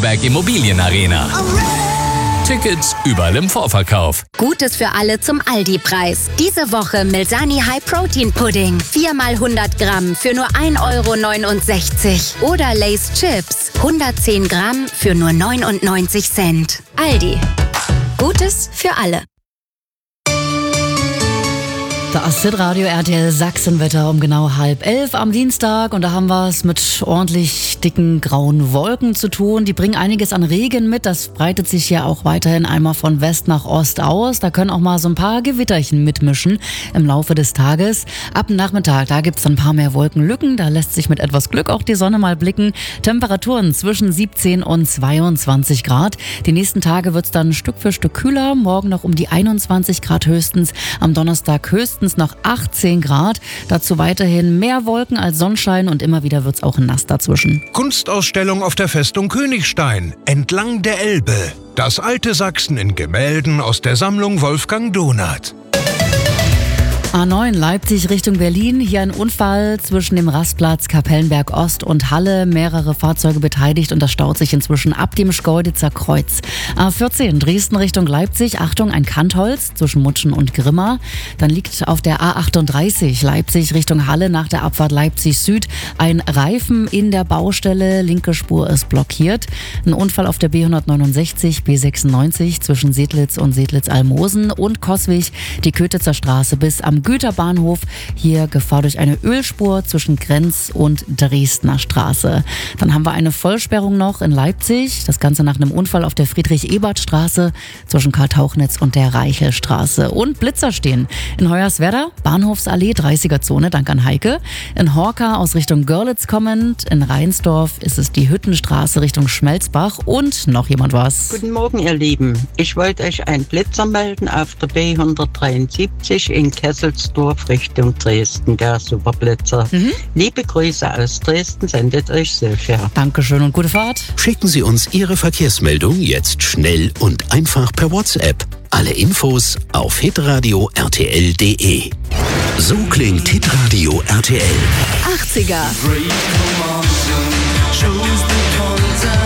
Becherberg Immobilienarena. Tickets überall im Vorverkauf. Gutes für alle zum Aldi-Preis. Diese Woche Milsani High Protein Pudding. 4 mal 100 Gramm für nur 1,69 €. Oder Lay's Chips. 110 Gramm für nur 99 Cent. Aldi. Gutes für alle. Das Hitradio RTL Sachsenwetter um genau 10:30 am Dienstag. Und da haben wir es mit ordentlich dicken grauen Wolken zu tun. Die bringen einiges an Regen mit. Das breitet sich ja auch weiterhin einmal von West nach Ost aus. Da können auch mal so ein paar Gewitterchen mitmischen im Laufe des Tages. Ab dem Nachmittag, da gibt es dann ein paar mehr Wolkenlücken. Da lässt sich mit etwas Glück auch die Sonne mal blicken. Temperaturen zwischen 17 und 22 Grad. Die nächsten Tage wird es dann Stück für Stück kühler. Morgen noch um die 21 Grad höchstens. Am Donnerstag höchstens noch 18 Grad. Dazu weiterhin mehr Wolken als Sonnenschein und immer wieder wird es auch nass dazwischen. Kunstausstellung auf der Festung Königstein, entlang der Elbe. Das alte Sachsen in Gemälden aus der Sammlung Wolfgang Donath. A9 Leipzig Richtung Berlin. Hier ein Unfall zwischen dem Rastplatz Kapellenberg Ost und Halle. Mehrere Fahrzeuge beteiligt und das staut sich inzwischen ab dem Schkeuditzer Kreuz. A14 Dresden Richtung Leipzig. Achtung, ein Kantholz zwischen Mutschen und Grimma. Dann liegt auf der A38 Leipzig Richtung Halle nach der Abfahrt Leipzig Süd ein Reifen in der Baustelle. Linke Spur ist blockiert. Ein Unfall auf der B169, B96 zwischen Sedlitz und Sedlitz-Almosen und Coswig. Die Kötitzer Straße bis am Güterbahnhof. Hier Gefahr durch eine Ölspur zwischen Grenz- und Dresdner Straße. Dann haben wir eine Vollsperrung noch in Leipzig. Das Ganze nach einem Unfall auf der Friedrich-Ebert-Straße zwischen Karl-Tauchnitz und der Reichelstraße. Und Blitzer stehen in Hoyerswerda, Bahnhofsallee, 30er-Zone, dank an Heike. In Horka aus Richtung Görlitz kommend. In Rheinsdorf ist es die Hüttenstraße Richtung Schmelzbach. Und noch jemand was. Guten Morgen, ihr Lieben. Ich wollte euch einen Blitzer melden auf der B173 in Kesselsdorf Richtung Dresden, der Superblitzer. Liebe Grüße aus Dresden, sendet euch Silvia. Dankeschön und gute Fahrt. Schicken Sie uns Ihre Verkehrsmeldung jetzt schnell und einfach per WhatsApp. Alle Infos auf hitradio rtl.de. So klingt Hitradio RTL. 80er.